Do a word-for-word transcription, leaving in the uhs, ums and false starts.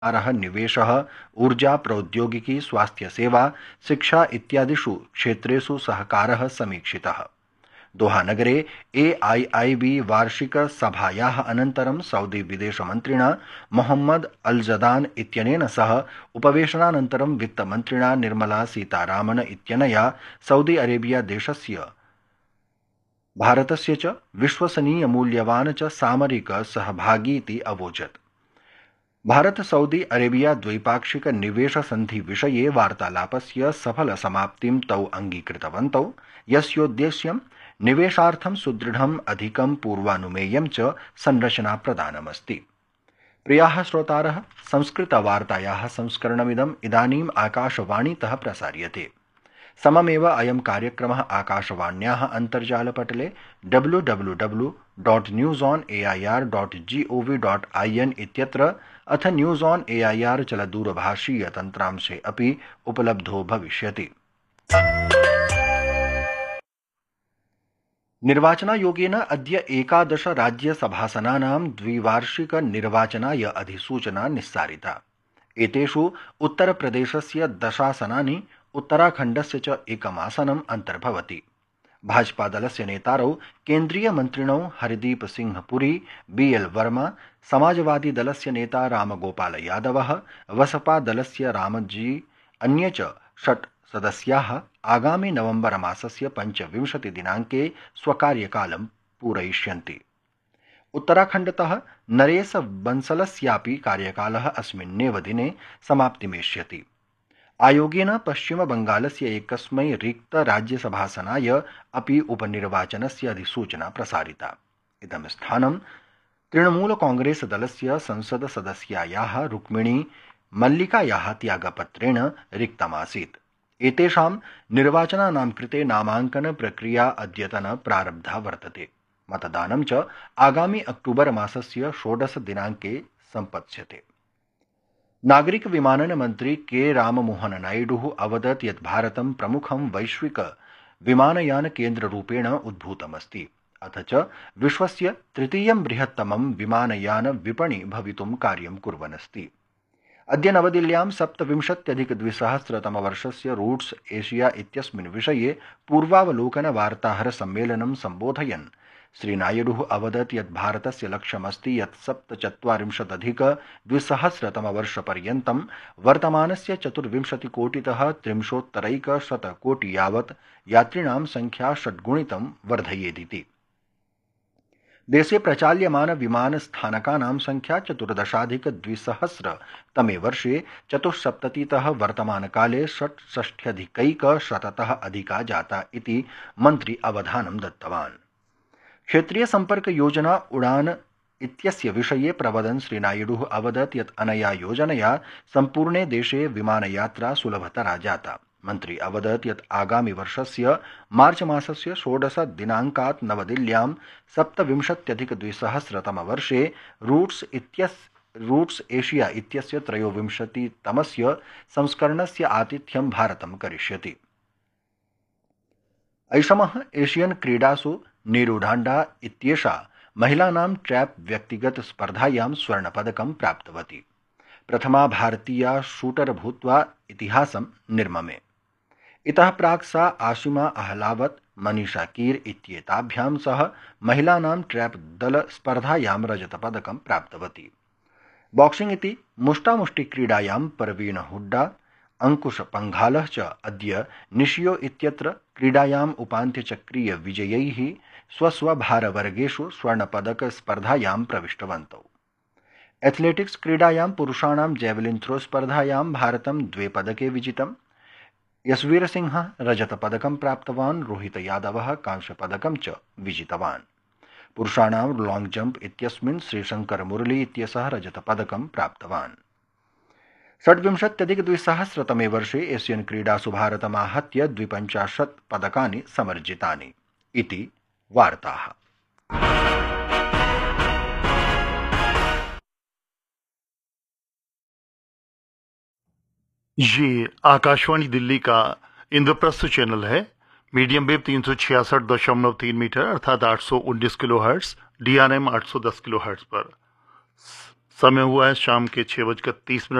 निवेशः, ऊर्जा प्रौद्योगिकी, स्वास्थ्य सेवा, शिक्षा इत्यादिषु क्षेत्रेषु सहकारः समीक्षितः। दोहा नगरे ए आई आई बी वार्षिक सभायाः अनन्तरं सऊदी विदेशमन्त्रिणा मोहम्मद अल जदान इत्यनेन सह उपवेशनानन्तरं वित्तमन्त्रिणा निर्मला सीतारामन इत्यनया सऊदी अरेबिया देशस्य भारतस्य च विश्वसनीय मूल्यवान च सामरिक सहभागी इति अवोचत्। भारत सऊदी अरेबिया द्वैपाक्षिक निवेश संधि विषये वार्तालापस्य सफल समाप्तिं तौ अंगीकृतवन्तौ, यस्योद्देश्यं निवेशार्थं सुदृढम् अधिकं पूर्वानुमेयं च संरचना प्रदानमस्ति। प्रियाः श्रोतारः, संस्कृतवार्तायाः संस्करणमिदम् इदानीम् आकाशवाणीतः प्रसार्यते। सममेव अयं कार्यक्रमः आकाशवाण्याः अन्तर्जालपटले W W W dot news on A I R dot G O V dot I N इत्यत्र अथ news on A I R चलदूरभाषीय तन्त्रांशे अपि उपलब्धो भविष्यति। निर्वाचनायोगेन अद्य एकादश राज्यसभासनानां द्विवार्षिक निर्वाचनाय अधिसूचना निस्सारिता। एतेषु उत्तरप्रदेशस्य दशासनानि, उत्तराखण्डस्य च एकमासनम् अन्तर्भवति। भाजपादलस्य नेतारौ केन्द्रीयमन्त्रिणौ हरदीप सिंह पुरी, बी एल वर्मा, समाजवादी दलस्य नेता रामगोपाल यादवः, बसपा दलस्य रामजी, अन्ये च षट् सदस्याः आगामि नवम्बर मासस्य पञ्चविंशति दिनाङ्के स्वकार्यकालं पूरयिष्यन्ति। उत्तराखण्डतः नरेश बंसलस्यापि कार्यकालः अस्मिन्नेव दिने समाप्तिमेष्यति। आयोगेन पश्चिमबंगालस्य एकस्मै रिक्त राज्यसभासनाय अपि उपनिर्वाचनस्य अधिसूचना प्रसारिता। इदं स्थानं तृणमूल कांग्रेस दलस्य संसद सदस्यायाः रुक्मिणी मल्लिकायाः त्यागपत्रेण रिक्तमासीत्। एतेषां निर्वाचनानां कृते नामाङ्कन प्रक्रिया अद्यतन प्रारब्धा वर्तते। मतदानं च आगामि अक्टूबर मासस्य षोडश दिनाङ्के सम्पत्स्यते। नागरिक विमानन मंत्री के राममोहन नायडुः अवदत् यत् भारतं प्रमुखं वैश्विक विमानयान केन्द्ररूपेण उद्भूतमस्ति, अथ च विश्वस्य तृतीयं बृहत्तमं विमानयान विपणि भवितुं कार्यं कुर्वन्नस्ति। अद्य नवदिल्ल्यां सप्तविंशत्यधिकद्विसहस्रतमवर्षस्य रूट्स एशिया इत्यस्मिन् विषये पूर्वावलोकन वार्ताहर सम्मेलनं सम्बोधयन् श्रीनायडुः अवदत् यत् भारतस्य लक्ष्यमस्ति यत् सप्तचत्वारिंशदधिकद्विसहस्रतमवर्षपर्यन्तं वर्तमानस्य चतुर्विंशतिकोटितः त्रिंशोत्तरैकशतकोटि यावत् यात्रिणां संख्या षड्गुणितं वर्धयेदिति। देशे प्रचाल्यमान विमानस्थानकानां संख्या चतुर्दशाधिकद्विसहस्रतमे वर्षे चतुस्सप्ततितः वर्तमानकाले षट्षष्ट्यधिकैकशततः अधिका जाता इति मन्त्री अवधानं दत्तवान्। क्षेत्रीय संपर्क योजना उड़ान इत्यस्य विषये प्रवदन् श्रीनायडुः अवदत् यत् अनया योजनया सम्पूर्णे देशे विमानयात्रा सुलभतरा जाता। मन्त्री अवदत् यत् आगामि वर्षस्य मार्च मासस्य षोडश दिनाङ्कात् नवदिल्ल्यां सप्तविंशत्यधिकद्विसहस्रतमवर्षे रूट्स इत्यस्य रूट्स एशिया इत्यस्य त्रयोविंशतितमस्य संस्करणस्य आतिथ्यं भारतं करिष्यति। ऐषमः एशियन क्रीडासु नीरू ढाण्डा इत्येषा महिलानां ट्रैप व्यक्तिगत स्पर्धायां स्वर्णपदकं प्राप्तवती। प्रथमा भारतीया शूटर भूत्वा इतिहासं निर्ममे। इतः प्राक् सा आशिमा अहलावत, मनीषा कीर इत्येताभ्यां सह महिलानां ट्रैप दल स्पर्धायां रजतपदकं प्राप्तवती। बॉक्सिंग इति मुष्टामुष्टि क्रीडायां परवीन हुड्डा, अंकुश पंघालः च अद्य निशियो इत्यत्र क्रीडायाम् उपान्त्यचक्रीय विजयैः स्वस्वभारवर्गेषु स्वर्णपदक स्पर्धायां प्रविष्टवन्तौ। एथलेटिक्स क्रीडायां पुरुषाणां जैवलिन थ्रो स्पर्धायां भारतं द्वे पदके विजितम्। यशवीर सिंह रजतपदकं प्राप्तवान्, रोहित यादवः कांस्यपदकं च विजितवान्। पुरुषाणां लॉन्ग जंप इत्यस्मिन् श्रीशंकर मुरली इत्यसः रजतपदकं प्राप्तवान्। षड्विंशत्यधिकद्विसहस्रतमे वर्षे एशियन क्रीडासु भारतमाहत्य द्विपञ्चाशत् पदकानि समर्जितानि इति वार्ताः। ये आकाशवाणी दिल्ली का इंद्रप्रस्थ चैनल है। मीडियम वेव तीन सौ छियासठ दशमलव तीन मीटर अर्थात आठ सौ उन्नीस kilo hertz, D R M आठ सौ दस किलो हर्ट्स पर समय हुआ है शाम के छह बजकर तीस मिनट